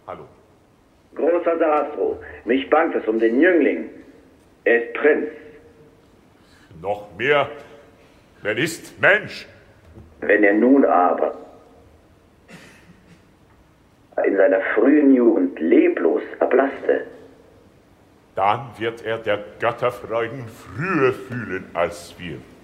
Hallo. Großer Sarastro, mich bangt es um den Jüngling. Er ist Prinz. Noch mehr, er ist Mensch. Wenn er nun aber in seiner frühen Jugend leblos erblasste, dann wird er der Götterfreuden früher fühlen als wir.